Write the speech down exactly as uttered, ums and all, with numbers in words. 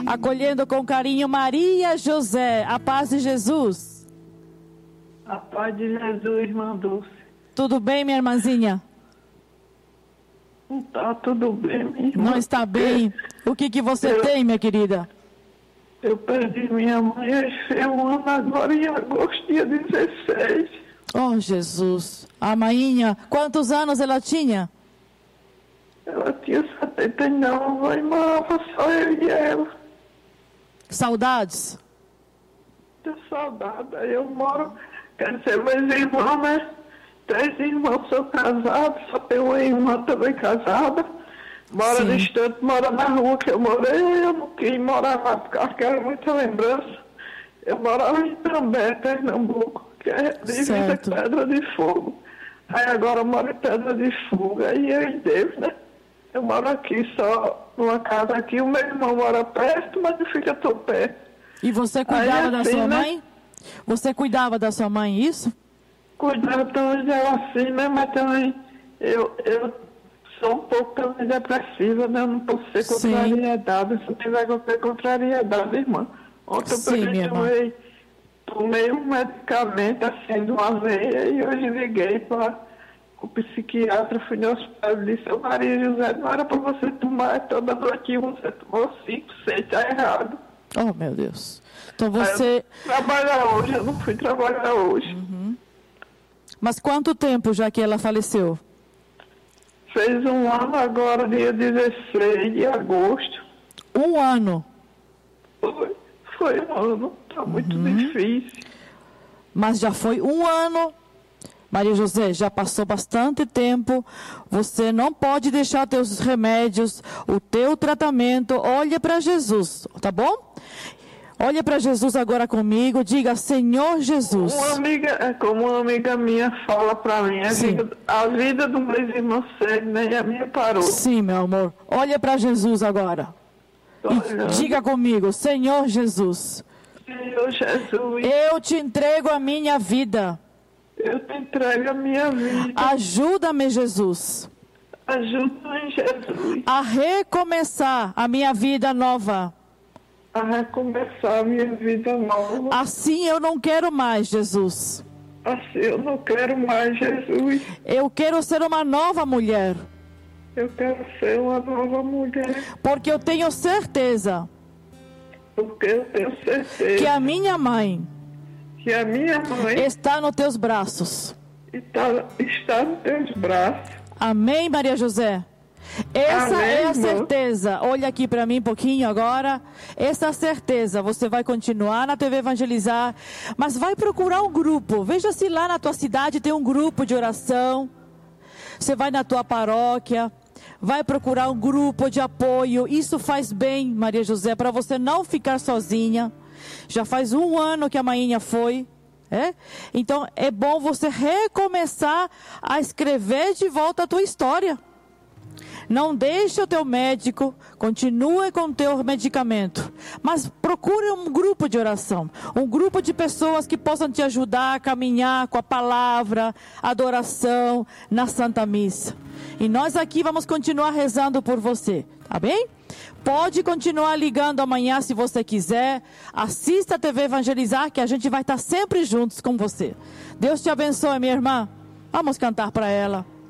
Acolhendo com carinho Maria José. A paz de Jesus. A paz de Jesus, irmã Dulce. Tudo bem, minha irmãzinha? Não está tudo bem, minha irmã. Não está bem? O que que você eu, tem, minha querida? Eu perdi minha mãe há um ano agora, em agosto, dia dezesseis. Oh, Jesus. A mainha, quantos anos ela tinha? Ela tinha setenta e nove, irmã, só eu e ela. Saudades? Tenho saudade. Eu moro, quer dizer, meus irmãos, né? Três irmãos são casados, só tenho uma irmã também casada. Mora Sim. distante, mora na rua que eu morei. Eu não quis morar lá, porque eu quero muita lembrança. Eu morava em També, Pernambuco, que é divisa com Pedra de Fogo. Aí agora eu moro em Pedra de Fogo. Aí eu e Deus, né? Eu moro aqui só numa casa aqui. O meu irmão mora perto, mas não fica tão perto. E você cuidava Aí, da assim, sua né? mãe? Você cuidava da sua mãe, isso? Cuidado também dela assim, né? Mas também eu, eu sou um pouco também depressiva, né? Eu não posso ser Sim. contrariedade. Se eu tiver qualquer contrariedade, irmã. Ontem Sim, minha eu irmã. tomei, tomei um medicamento assim de uma veia e hoje liguei para o psiquiatra, fui no hospital e disse: "Ô Maria José, não era para você tomar toda noite, você tomou cinco, seis, tá errado." Oh, meu Deus. Então Aí você... eu trabalhar hoje, eu não fui trabalhar hoje. Uhum. Mas quanto tempo já que ela faleceu? Fez um ano agora, dia dezesseis de agosto. Um ano. Foi, foi um ano, tá muito Uhum. difícil. Mas já foi um ano. Maria José, já passou bastante tempo. Você não pode deixar teus remédios, o teu tratamento. Olha para Jesus, tá bom? Olha para Jesus agora comigo. Diga: Senhor Jesus. Uma amiga, é como uma amiga minha fala para mim, a Sim. vida, a vida do meu irmão segue, nem a minha parou. Sim, meu amor. Olha para Jesus agora. Tô E olhando. diga comigo: Senhor Jesus, Senhor Jesus, eu te entrego a minha vida. eu te entrego a minha vida. Ajuda-me, Jesus, Ajuda-me, Jesus, a recomeçar a minha vida nova. a recomeçar a minha vida nova. Assim eu não quero mais, Jesus. Assim eu não quero mais, Jesus. Eu quero ser uma nova mulher, Eu quero ser uma nova mulher. porque eu tenho certeza Porque eu tenho certeza que a minha mãe que a minha mãe está nos teus braços. está, está nos teus braços. Amém, Maria José? Essa Amém, é a irmã. certeza. Olha aqui para mim um pouquinho agora. Essa certeza, você vai continuar na T V Evangelizar, mas vai procurar um grupo. Veja se lá na tua cidade tem um grupo de oração. Você vai na tua paróquia, vai procurar um grupo de apoio. Isso faz bem, Maria José, para você não ficar sozinha. Já faz um ano que a mainha foi. É? Então é bom você recomeçar a escrever de volta a tua história. Não deixe o teu médico, continue com o teu medicamento, mas procure um grupo de oração, um grupo de pessoas que possam te ajudar a caminhar com a palavra, adoração na Santa Missa. E nós aqui vamos continuar rezando por você, tá bem? Pode continuar ligando amanhã se você quiser. Assista a T V Evangelizar, que a gente vai estar sempre juntos com você. Deus te abençoe, minha irmã. Vamos cantar para ela.